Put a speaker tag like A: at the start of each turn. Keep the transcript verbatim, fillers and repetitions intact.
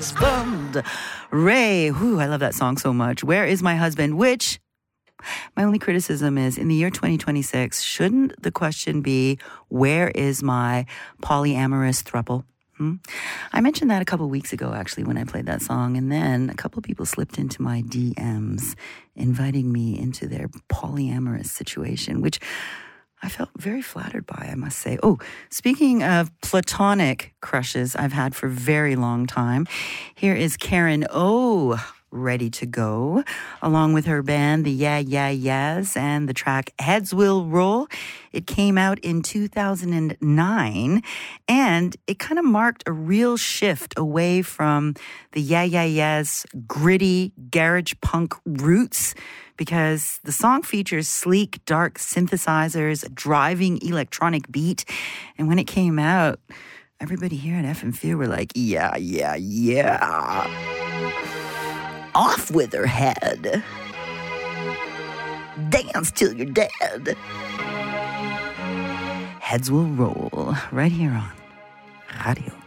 A: husband. Ray, whew, I love that song so much. Where is my husband? Which, my only criticism is, in the year twenty twenty-six, shouldn't the question be, where is my polyamorous throuple? Hmm? I mentioned that a couple weeks ago, actually, when I played that song. And then a couple people slipped into my D Ms, inviting me into their polyamorous situation, which I felt very flattered by, I must say. Oh, speaking of platonic crushes I've had for a very long time, here is Karen O, ready to go, along with her band, the Yeah Yeah Yeahs, and the track Heads Will Roll. It came out in two thousand nine, and it kind of marked a real shift away from the Yeah Yeah Yeahs' gritty garage punk roots, because the song features sleek, dark synthesizers, a driving electronic beat, and when it came out, everybody here at F M Fear were like, yeah, yeah, yeah. Off with her head. Dance till you're dead. Heads will roll right here on Radio